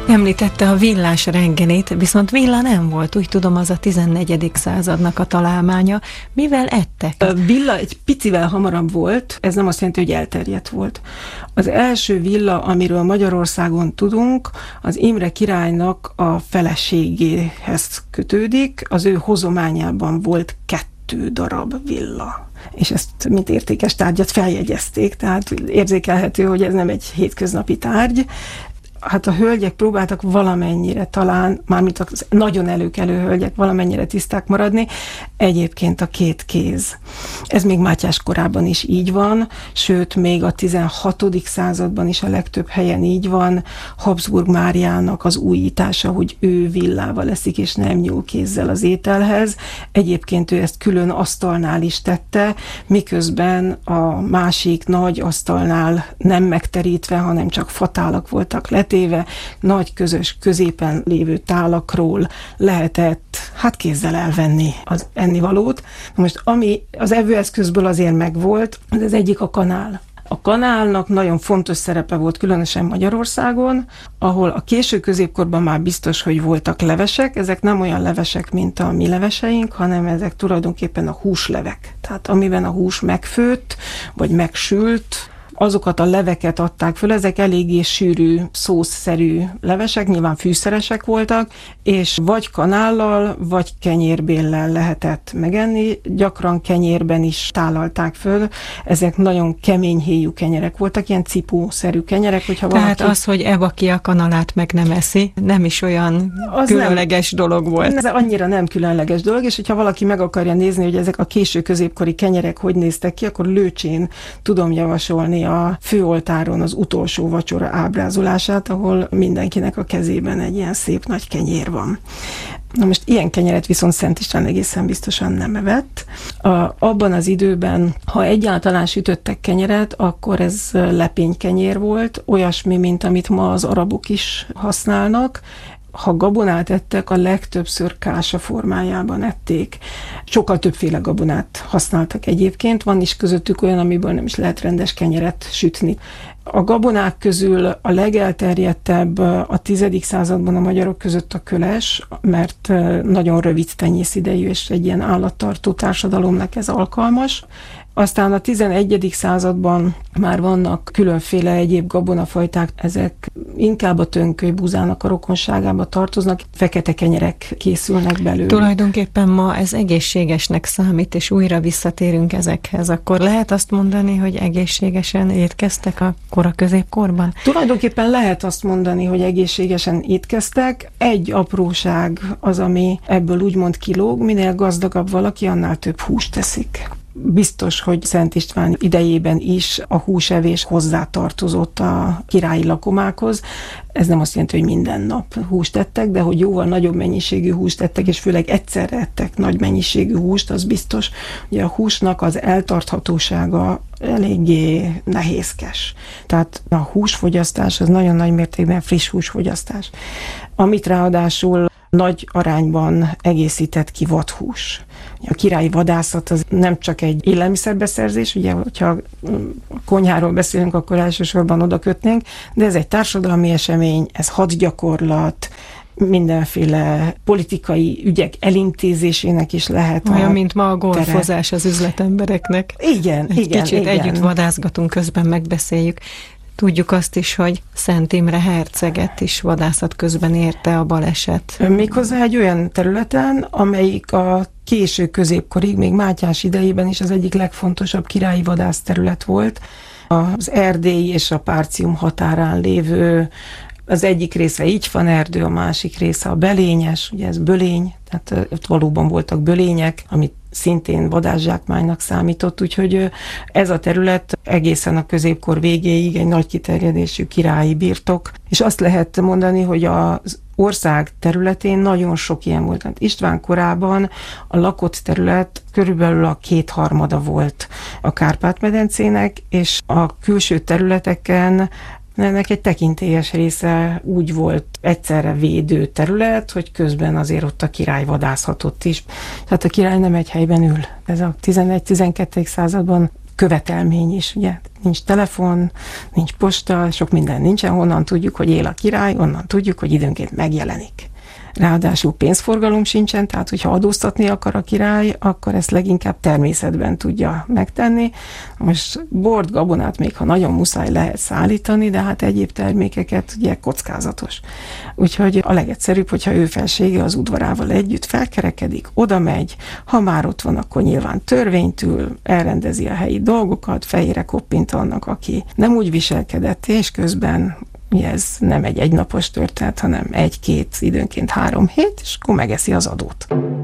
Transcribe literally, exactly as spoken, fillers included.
Említette a villás reggelit, viszont villa nem volt, úgy tudom, az a tizennegyedik századnak a találmánya. Mivel ettek? A villa egy picivel hamarabb volt, ez nem azt jelenti, hogy elterjedt volt. Az első villa, amiről Magyarországon tudunk, az Imre királynak a feleségéhez kötődik, az ő hozományában volt kettő darab villa. És ezt mint értékes tárgyat feljegyezték, tehát érzékelhető, hogy ez nem egy hétköznapi tárgy. Hát a hölgyek próbáltak valamennyire talán, mármint a nagyon előkelő hölgyek valamennyire tiszták maradni, egyébként a két kéz. Ez még Mátyás korában is így van, sőt, még a tizenhatodik században is a legtöbb helyen így van. Habsburg Máriának az újítása, hogy ő villával eszik, és nem nyúl kézzel az ételhez. Egyébként ő ezt külön asztalnál is tette, miközben a másik nagy asztalnál nem megterítve, hanem csak fatálak voltak letéve, éve nagy közös középen lévő tálakról lehetett hát kézzel elvenni az ennivalót. Most ami az evőeszközből azért megvolt, az, az egyik a kanál. A kanálnak nagyon fontos szerepe volt, különösen Magyarországon, ahol a késő középkorban már biztos, hogy voltak levesek. Ezek nem olyan levesek, mint a mi leveseink, hanem ezek tulajdonképpen a húslevek. Tehát amiben a hús megfőtt, vagy megsült, azokat a leveket adták föl, ezek eléggé sűrű, szószszerű levesek, nyilván fűszeresek voltak, és vagy kanállal, vagy kenyérbéllel lehetett megenni, gyakran kenyérben is tálalták föl, ezek nagyon kemény héjú kenyerek voltak, ilyen cipószerű kenyerek, hogyha Tehát valaki... az, hogy eba ki a kanalát meg nem eszi, nem is olyan az különleges nem, dolog volt. Ez annyira nem különleges dolog, és hogyha valaki meg akarja nézni, hogy ezek a késő középkori kenyerek hogy néztek ki, akkor Lőcsén tudom javasolni a főoltáron az utolsó vacsora ábrázolását, ahol mindenkinek a kezében egy ilyen szép nagy kenyér van. Na most ilyen kenyeret viszont Szent István egészen biztosan nem evett. A, abban az időben, ha egyáltalán sütöttek kenyeret, akkor ez lepénykenyér volt, olyasmi, mint amit ma az arabok is használnak. Ha gabonát ettek, a legtöbbször kása formájában ették. Sokkal többféle gabonát használtak egyébként, van is közöttük olyan, amiből nem is lehet rendes kenyeret sütni. A gabonák közül a legelterjedtebb a tizedik században a magyarok között a köles, mert nagyon rövid tenyészidejű, és egy ilyen állattartó társadalomnak ez alkalmas. Aztán a tizenegyedik században már vannak különféle egyéb gabonafajták, ezek inkább a tönköly-búzának a rokonságába tartoznak, fekete kenyerek készülnek belőle. Tulajdonképpen ma ez egészségesnek számít, és újra visszatérünk ezekhez. Akkor lehet azt mondani, hogy egészségesen étkeztek a kora középkorban? Tulajdonképpen lehet azt mondani, hogy egészségesen étkeztek. Egy apróság az, ami ebből úgymond kilóg, minél gazdagabb valaki, annál több húst teszik. Biztos, hogy Szent István idejében is a húsevés hozzátartozott a királyi lakomákhoz. Ez nem azt jelenti, hogy minden nap húst ettek, de hogy jóval nagyobb mennyiségű húst ettek, és főleg egyszerre ettek nagy mennyiségű húst, az biztos. Ugye a húsnak az eltarthatósága eléggé nehézkes. Tehát a húsfogyasztás az nagyon nagy mértékben friss húsfogyasztás, amit ráadásul nagy arányban egészített ki vadhús. A királyi vadászat az nem csak egy élelmiszerbeszerzés, ugye, hogyha a konyháról beszélünk, akkor elsősorban oda kötnénk, de ez egy társadalmi esemény, ez hadgyakorlat, mindenféle politikai ügyek elintézésének is lehet. Olyan, mint ma a golfozás az üzletembereknek. Igen, egy igen, kicsit igen. együtt vadászgatunk, közben megbeszéljük. Tudjuk azt is, hogy Szent Imre herceget is vadászat közben érte a baleset. Méghozzá egy olyan területen, amelyik a késő középkorig, még Mátyás idejében is az egyik legfontosabb királyi vadászterület volt. Az erdélyi és a Párcium határán lévő, az egyik része Igyfan erdő, a másik része a Belényes, ugye ez Bölény, tehát ott valóban voltak bölények, amit szintén vadászsákmánynak számított, úgyhogy ez a terület egészen a középkor végéig egy nagy kiterjedésű királyi birtok, és azt lehet mondani, hogy az ország területén nagyon sok ilyen volt. Hát István korában a lakott terület körülbelül a kétharmada volt a Kárpát-medencének, és a külső területeken ennek egy tekintélyes része úgy volt egyszerre védő terület, hogy közben azért ott a király vadászhatott is. Tehát a király nem egy helyben ül. Ez a tizenegy-tizenkettedik században követelmény is, ugye? Nincs telefon, nincs posta, sok minden nincsen, honnan tudjuk, hogy él a király, onnan tudjuk, hogy időnként megjelenik. Ráadásul pénzforgalom sincsen, tehát hogyha adóztatni akar a király, akkor ezt leginkább természetben tudja megtenni. Most bort, gabonát még ha nagyon muszáj lehet szállítani, de hát egyéb termékeket ugye kockázatos. Úgyhogy a legegyszerűbb, hogyha ő felsége az udvarával együtt felkerekedik, oda megy, ha már ott van, akkor nyilván törvénytől elrendezi a helyi dolgokat, fejére koppint annak, aki nem úgy viselkedett, és közben ez nem egy egynapos történet, hanem egy-két, időnként három hét, és akkor megeszi az adót.